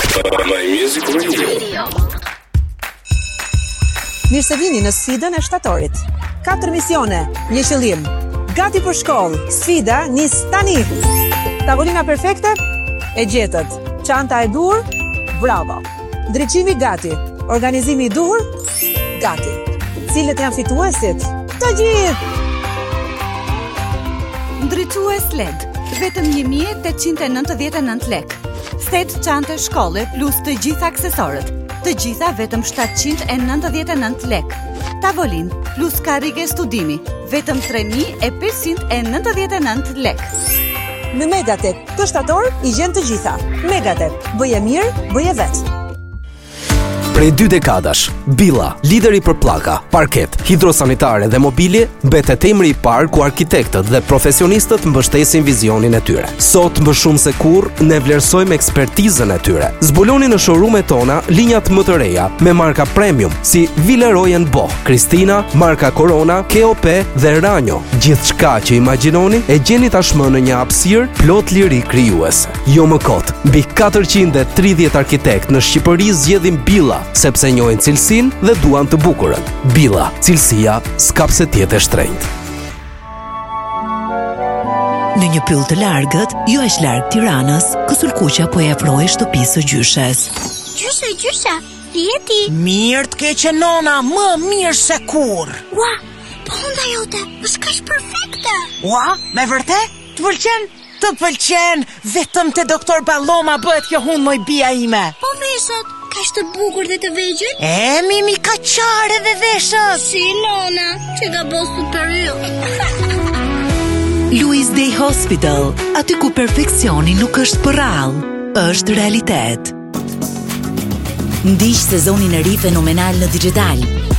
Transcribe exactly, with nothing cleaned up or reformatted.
My Music Radio. Mirë se vini në sfidën e shtatorit. Katër misione, një qëllim. Gati për shkollë. Sfida nis tani. Tavolina perfekte? E gjetët. Çanta e duhur? Bravo. Ndriçimi gati. Organizimi i duhur? Gati. Cilët janë fituesit? Të gjithë. Ndriçues L E D, vetëm një mijë e tetëqind e nëntëdhjetë e nëntë lekë. Set çante shkolle plus të gjitha aksesorët. Të gjitha vetëm shtatëqind e nëntëdhjetë e nëntë lekë. Tavolin plus karrige studimi, vetëm tre mijë e pesëqind e nëntëdhjetë e nëntë lekë. Në Megatek, të shtator i gjen të gjitha. Megatek, bëje mirë, bëje vetë. Prej dy dekadash, Billa, lideri për pllaka, parket, hidrosanitare dhe mobilje, mbetet emri i parë ku arkitektët dhe profesionistët mbështesin vizionin e tyre. Sot më shumë se kurrë ne vlerësojmë ekspertizën e tyre. Zbuloni në showroom-et tona linjat më të reja me marka premium si Villeroy and Boch, Cristina, marka Corona, K O P dhe Ranjo. Gjithçka që imagjinoni e gjeni tashmë në një hapësirë plot liri krijuese. Jo më kot, mbi katërqind e tridhjetë arkitekt në Shqipëri zgjedhin Billa, sepse njohin cilësinë dhe duan të bukurën. Billa, cilësia s'ka pse të jetë e shtrenjtë. Në një pyll të largët, jo është larg Tiranës, Kësulkuqa po e afroi shtëpisë së gjyshes. Gjyshe, gjyshe, jeti? Mirë të keqe nona, më mirë se kur. Ua, po hunda jote, është kaq perfekte. Ua, me vërtet? Të pëlqen? Të pëlqen, vetëm te doktor Balloma bëhet kjo hund moj bia ime. Po veshët, kaq të bukur dhe të vegjël? E, mimi ka qare dhe veshët. Si nona, që ka bo superior. Louis Day Hospital, aty ku perfeksioni nuk është për rallë, është realitet. Ndiq sezonin e ri fenomenal në digital.